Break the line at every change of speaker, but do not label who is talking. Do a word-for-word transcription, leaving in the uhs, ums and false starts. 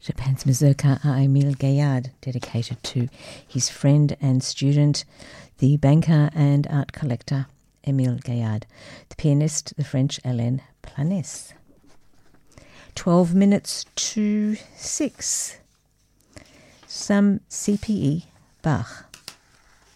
Japan's mazurka are Émile Gaillard, dedicated to his friend and student, the banker and art collector Émile Gaillard. The pianist, the French Hélène Planès. Twelve minutes to six. Some C P E, Bach.